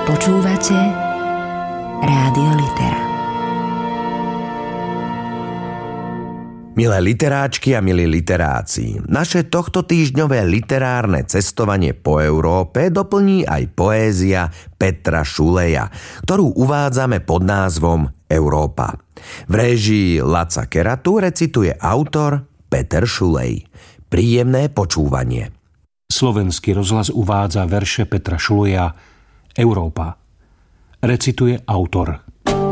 Počúvate Rádio Litera. Milé literáčky a milí literáci, naše tohtotýždňové literárne cestovanie po Európe doplní aj poézia Petra Šuleja, ktorú uvádzame pod názvom Európa. V réžii Laca Keratu recituje autor Peter Šulej. Príjemné počúvanie. Slovenský rozhlas uvádza verše Petra Šuleja Európa. Recituje autor.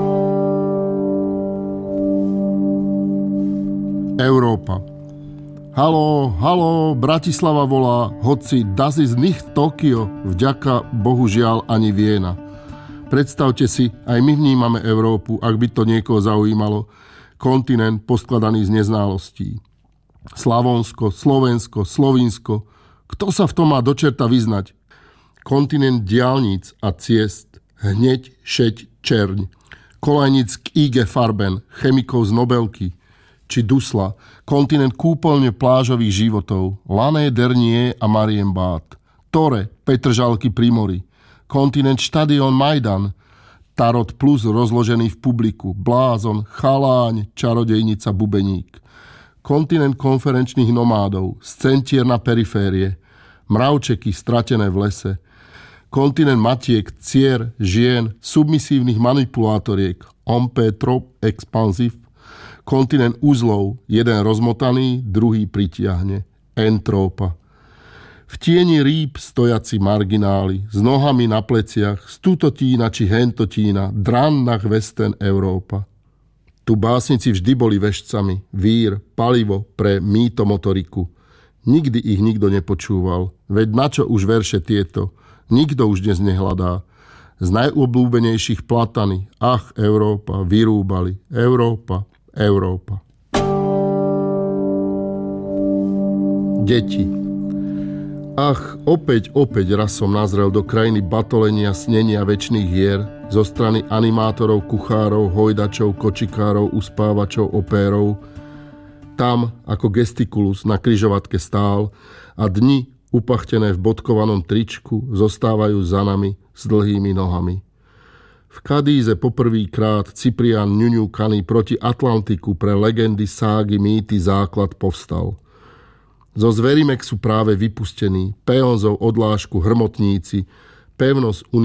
Európa. Haló, haló, Bratislava volá, hoci das ist nicht Tokio, vďaka bohužiaľ ani Viena. Predstavte si, aj my vnímame Európu, ak by to niekoho zaujímalo, kontinent poskladaný z neználostí. Slavonsko, Slovensko, Slovinsko, kto sa v tom má do čerta vyznať? Kontinent diaľnic a ciest, hneď, šeť, čerň, kolajnic k IG Farben, chemikov z Nobelky, či Dusla, kontinent kúpeľne plážových životov, Lané, Dernier a Marienbad, Tore, Petržalky pri mori, kontinent štadión Majdan, Tarot plus rozložený v publiku, Blázon, Chaláň, čarodejnica Bubeník, kontinent konferenčných nomádov, z centier na periférie, mravčeky stratené v lese, kontinent matiek, cier, žien, submisívnych manipulátoriek, homme trop expansif, kontinent uzlov, jeden rozmotaný, druhý pritiahne, entrópa. V tieni rýb stojaci margináli, s nohami na pleciach, stutotína či hentotína, dran nach Westen Európa. Tu básnici vždy boli vešcami, vír, palivo pre mýtomotoriku. Nikdy ich nikto nepočúval, veď načo už verše tieto, nikto už dnes nehľadá. Z najobľúbenejších platany, ach Európa, vyrúbali, Európa, Európa. Deti. Ach, opäť raz som nazrel do krajiny batolenia, snenia večných hier zo strany animátorov, kuchárov, hojdačov, kočikárov, uspávačov, opérov. Tam, ako gestikulus na križovatke stál a dni, upachtené v bodkovanom tričku, zostávajú za nami s dlhými nohami. V Kadíze poprvýkrát Cyprian ňuňúkaný proti Atlantiku pre legendy, ságy, mýty základ povstal. Zo Zverimexu práve vypustení, peonzov odlášku hrmotníci, pevnosť